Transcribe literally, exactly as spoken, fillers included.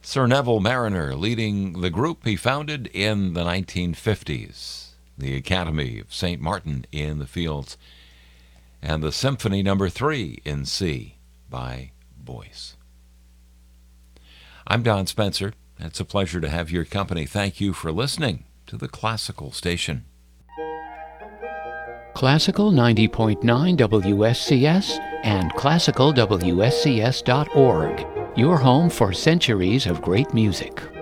Sir Neville Marriner leading the group he founded in the nineteen fifties, the Academy of Saint Martin in the Fields, and the Symphony Number three in C by Boyce. I'm Don Spencer. It's a pleasure to have your company. Thank you for listening to the Classical Station. Classical ninety point nine W S C S and classical W S C S dot org. Your home for centuries of great music.